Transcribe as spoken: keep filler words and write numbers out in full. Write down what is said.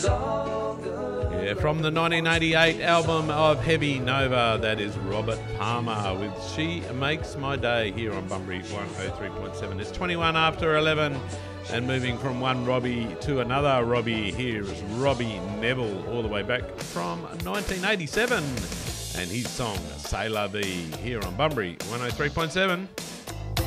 Yeah, from the nineteen eighty-eight album of Heavy Nova, that is Robert Palmer with She Makes My Day here on Bunbury one oh three point seven. It's twenty-one after eleven, and moving from one Robbie to another Robbie, here is Robbie Neville, all the way back from nineteen eighty-seven, and his song C'est La Vie here on Bunbury one oh three point seven.